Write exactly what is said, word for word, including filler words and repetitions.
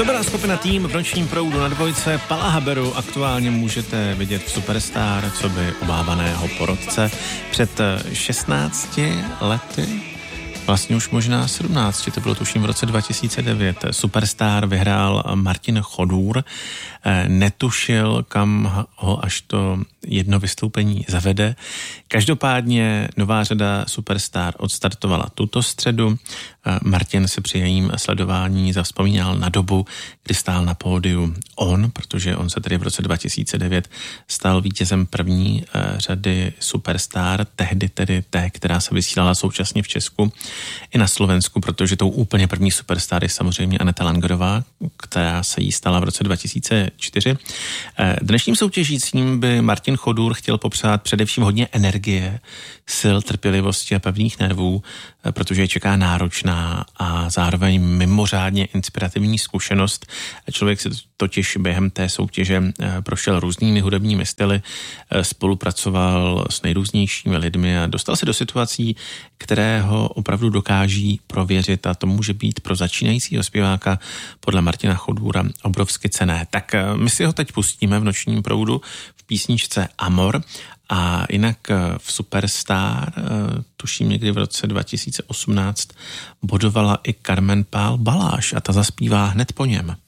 To byla skupina Tým v nočním proudu na dvojce. Pala Haberu aktuálně můžete vidět v Superstar, co by obávaného porodce. Před šestnácti lety, vlastně už možná sedmnácti, to bylo tuším v roce dva tisíce devět, Superstar vyhrál Martin Chodůr. Netušil, kam ho až to jedno vystoupení zavede. Každopádně nová řada Superstar odstartovala tuto středu. Martin se při jejím sledování zavzpomínal na dobu, kdy stál na pódiu on, protože on se tedy v roce dva tisíce devět stal vítězem první řady Superstar, tehdy tedy té, která se vysílala současně v Česku i na Slovensku, protože tou úplně první Superstar je samozřejmě Aneta Langerová, která se jí stala v roce dva tisíce čtyři. Dnešním soutěžícím by Martin Chodůr chtěl popřát především hodně energie, sil, trpělivosti a pevných nervů, protože je čeká náročná a zároveň mimořádně inspirativní zkušenost. Člověk se totiž během té soutěže prošel různými hudebními styly, spolupracoval s nejrůznějšími lidmi a dostal se do situací, které ho opravdu dokáží prověřit, a to může být pro začínajícího zpěváka podle Martina Chodůra obrovsky cenné. Tak my si ho teď pustíme v nočním proudu v písničce Amor. A jinak v Superstar, tuším někdy v roce dva tisíce osmnáct, bodovala i Carmen Pál Baláš a ta zaspívá hned po něm.